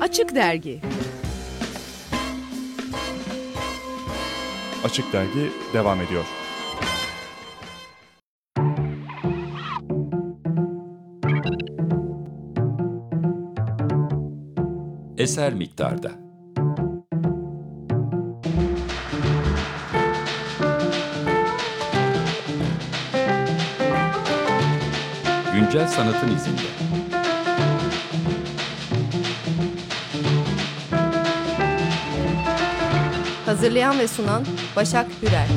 Açık Dergi. Açık Dergi devam ediyor. Eser miktarda. Güncel sanatın izinde. Hazırlayan ve sunan Başak Hürel.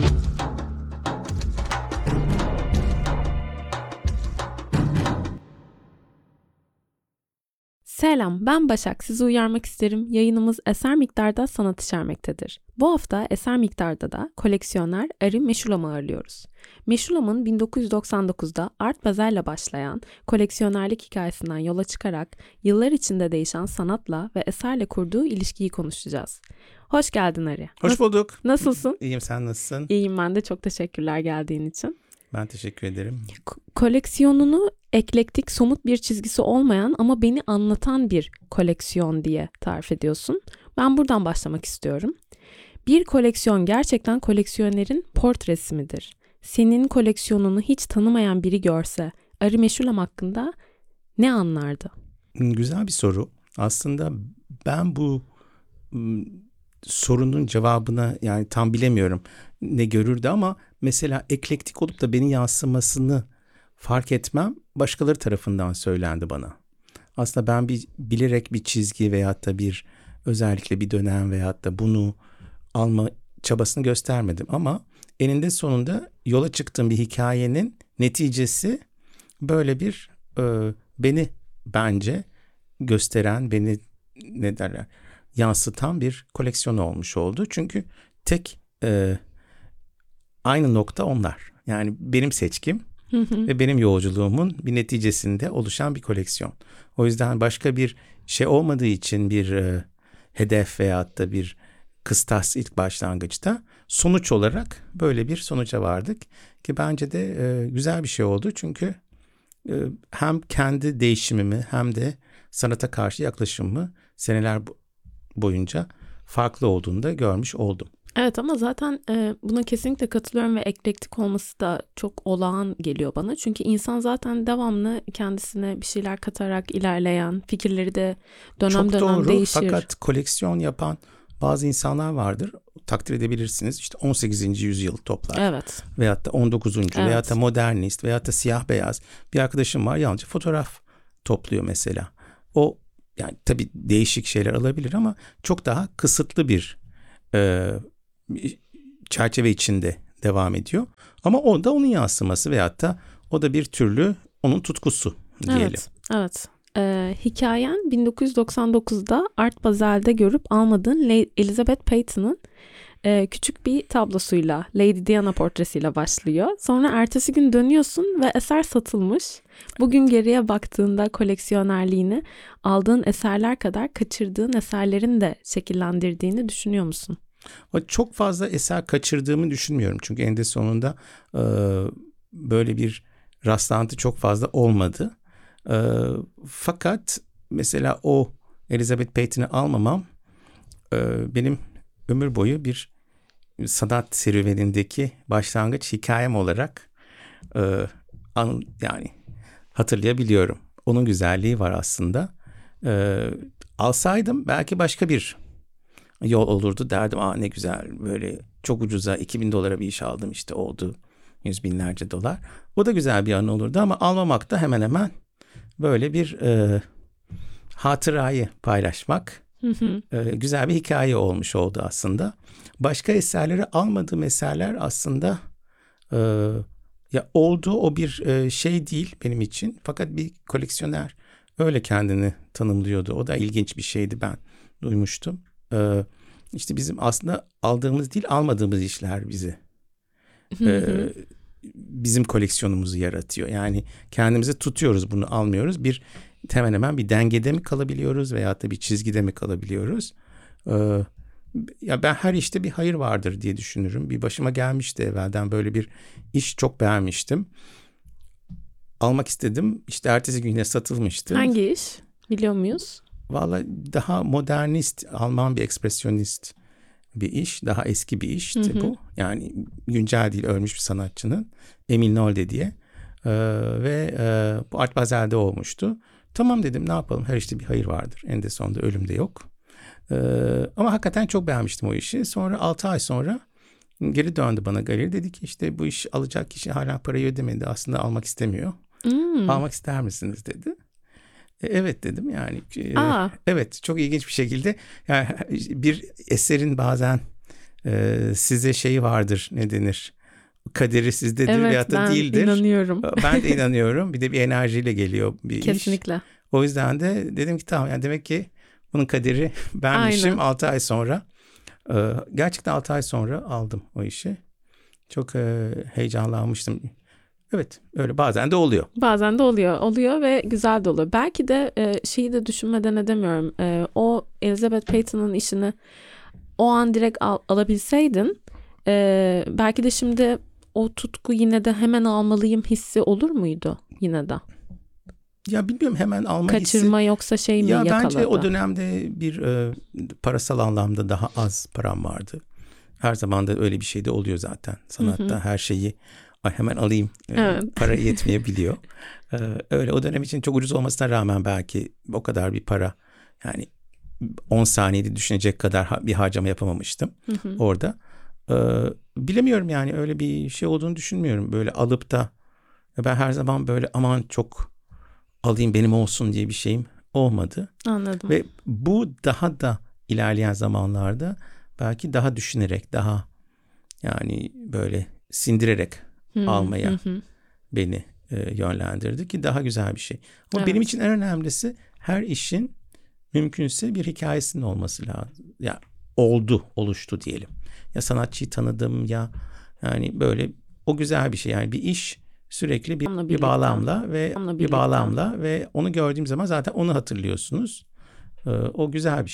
Selam, ben Başak. Sizi uyarmak isterim. Yayınımız Eser Miktar'da sanat içermektedir. Bu hafta Eser Miktar'da da koleksiyoner Ari Meşulam'ı ağırlıyoruz. Meşulam'ın 1999'da Art Basel'le başlayan koleksiyonerlik hikayesinden yola çıkarak yıllar içinde değişen sanatla ve eserle kurduğu ilişkiyi konuşacağız. Hoş geldin Ari. Hoş bulduk. Nasılsın? İyiyim, sen nasılsın? İyiyim ben de. Çok teşekkürler geldiğin için. Ben teşekkür ederim. Koleksiyonunu eklektik, somut bir çizgisi olmayan ama beni anlatan bir koleksiyon diye tarif ediyorsun. Ben buradan başlamak istiyorum. Bir koleksiyon gerçekten koleksiyonerin portresi midir? Senin koleksiyonunu hiç tanımayan biri görse Ari Meşulam hakkında ne anlardı? Güzel bir soru. Aslında ben bu sorunun cevabını yani tam bilemiyorum ne görürdü ama mesela eklektik olup da beni yansımasını fark etmem başkaları tarafından söylendi bana. Aslında ben bilerek bir çizgi veyahut da özellikle bir dönem veyahut da bunu alma çabasını göstermedim ama eninde sonunda yola çıktığım bir hikayenin neticesi böyle bir beni bence gösteren, beni yansıtan bir koleksiyon olmuş oldu. Çünkü tek aynı nokta onlar. Yani benim seçkim ve benim yolculuğumun bir neticesinde oluşan bir koleksiyon. O yüzden başka bir şey olmadığı için bir hedef veyahut da bir kıstas ilk başlangıçta sonuç olarak böyle bir sonuca vardık. Ki bence de güzel bir şey oldu. Çünkü hem kendi değişimimi hem de sanata karşı yaklaşımımı seneler boyunca farklı olduğunu da görmüş oldum. Evet ama zaten buna kesinlikle katılıyorum ve eklektik olması da çok olağan geliyor bana. Çünkü insan zaten devamlı kendisine bir şeyler katarak ilerleyen, fikirleri de dönem dönem değişir. Fakat koleksiyon yapan bazı insanlar vardır. Takdir edebilirsiniz. İşte 18. yüzyıl toplar. Evet. Veyahut da 19. Evet. Veyahut da modernist veyahut da siyah beyaz. Bir arkadaşım var yalnızca fotoğraf topluyor mesela. O yani tabii değişik şeyler alabilir ama çok daha kısıtlı bir çerçeve içinde devam ediyor. Ama o da onun yansıması veyahut da o da bir türlü onun tutkusu diyelim. Evet. Hikayen 1999'da Art Basel'de görüp almadığın Elizabeth Peyton'ın küçük bir tablosuyla, Lady Diana portresiyle başlıyor. Sonra ertesi gün dönüyorsun ve eser satılmış. Bugün geriye baktığında koleksiyonerliğini aldığın eserler kadar kaçırdığın eserlerin de şekillendirdiğini düşünüyor musun? Çok fazla eser kaçırdığımı düşünmüyorum. Çünkü eninde sonunda böyle bir rastlantı çok fazla olmadı. Fakat mesela o Elizabeth Peyton'ı almamam benim ömür boyu bir sanat serüvenindeki başlangıç hikayem olarak yani hatırlayabiliyorum. Onun güzelliği var aslında. Alsaydım belki başka bir yol olurdu, derdim ne güzel böyle çok ucuza $2.000 bir iş aldım, işte oldu yüz binlerce dolar. O da güzel bir anı olurdu ama almamak da hemen hemen böyle bir hatırayı paylaşmak güzel bir hikaye olmuş oldu aslında. Başka eserleri almadığım eserler aslında ya oldu, o bir şey değil benim için, fakat bir koleksiyoner öyle kendini tanımlıyordu. O da ilginç bir şeydi, ben duymuştum. İşte bizim aslında aldığımız değil almadığımız işler bizim koleksiyonumuzu yaratıyor. Yani kendimizi tutuyoruz, bunu almıyoruz. Hemen hemen bir dengede mi kalabiliyoruz veyahut da bir çizgide mi kalabiliyoruz? Ya ben her işte bir hayır vardır diye düşünürüm. Bir başıma gelmişti evvelden, böyle bir iş çok beğenmiştim. Almak istedim. İşte ertesi gün yine satılmıştı. Hangi iş? Biliyor muyuz? Vallahi daha modernist, Alman bir ekspresyonist bir iş. Daha eski bir işti bu. Yani güncel değil, ölmüş bir sanatçının. Emil Nolde diye. Ve bu Art Basel'de olmuştu. Tamam dedim, ne yapalım, her işte bir hayır vardır. Eninde sonunda ölüm de yok. Ama hakikaten çok beğenmiştim o işi. Sonra 6 ay sonra geri döndü bana galeri. Dedi ki işte bu iş alacak kişi hala parayı ödemedi. Aslında almak istemiyor. Almak ister misiniz dedi. Evet dedim yani. Evet, çok ilginç bir şekilde. Yani bir eserin bazen size şeyi vardır, ne denir? Kaderi sizdedir veyahut da değildir. Evet, ben inanıyorum. Ben de inanıyorum. Bir de bir enerjiyle geliyor bir iş. Kesinlikle. O yüzden de dedim ki tamam, yani demek ki bunun kaderi benmişim. Aynen. 6 ay sonra. Gerçekten 6 ay sonra aldım o işi. Çok heyecanlanmıştım. Evet, öyle bazen de oluyor. Bazen de oluyor ve güzel de oluyor. Belki de şeyi de düşünmeden edemiyorum. O Elizabeth Peyton'un işini o an direkt alabilseydin, belki de şimdi o tutku yine de hemen almalıyım hissi olur muydu yine de? Ya bilmiyorum, hemen alma hissi. Kaçırma yoksa şey mi ya yakaladı? Bence o dönemde bir parasal anlamda daha az param vardı. Her zaman da öyle bir şey de oluyor zaten. Sanatta her şeyi hemen alayım. Evet. Para yetmeyebiliyor. Öyle, o dönem için çok ucuz olmasına rağmen belki o kadar bir para, yani 10 saniyede düşünecek kadar bir harcama yapamamıştım orada. Bilemiyorum, yani öyle bir şey olduğunu düşünmüyorum. Böyle alıp da ben her zaman böyle aman çok alayım benim olsun diye bir şeyim olmadı. Anladım. Ve bu daha da ilerleyen zamanlarda belki daha düşünerek, daha yani böyle sindirerek almaya beni yönlendirdi ki daha güzel bir şey. Ama benim için en önemlisi her işin mümkünse bir hikayesinin olması lazım. Ya oluştu diyelim. Ya sanatçıyı tanıdım, ya yani böyle o güzel bir şey. Yani bir iş sürekli bir bağlamla ve onu gördüğüm zaman zaten onu hatırlıyorsunuz. O güzel bir şey.